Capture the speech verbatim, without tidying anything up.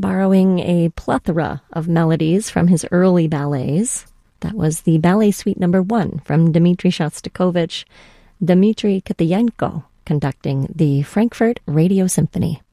borrowing a plethora of melodies from his early ballets. That was the Ballet Suite Number One from Dmitri Shostakovich, Dmitri Kitayenko conducting the Frankfurt Radio Symphony.